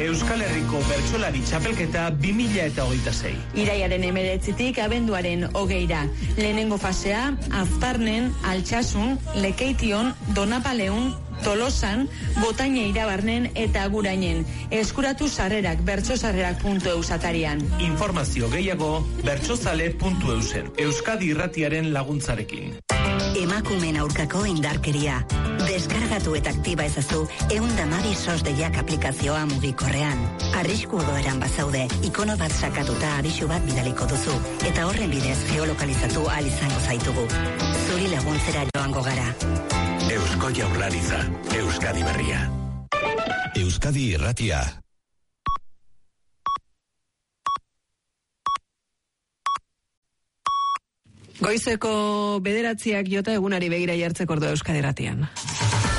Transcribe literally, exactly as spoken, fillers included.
Euskal Herriko Bertsolari Txapelketa bi mila hogeita sei. Iraiaren hemeretzitik abenduaren hogeira. Lehenengo fasea, Azparnen, Altsasun, Lekeition, Donapaleun, Tolosan, Botaine Irabarnen eta Agurainen. Eskuratu sarrerak bertsosarrerak puntu eus atarian. Informazio gehiago bertsozale puntu eusen. Euskadi Irratiaren laguntzarekin. Emakumeen aurkako indarkeria. Deskargatu eta aktiba ezazu ehun eta hamabi sos deiak aplikazioa mugikorrean. Arrisku odoeran bazaude, ikono bat sakatuta abisu bat bidaliko duzu. Eta horren bidez geolokalizatu ahal izango zaitugu. Zuri laguntzera joango gara. Eusko Jaurlaritza, Euskadi Berria. Euskadi Irratia. Goizeko bederatziak jota egunari begira jartzeko ordu Euskadi Irratian.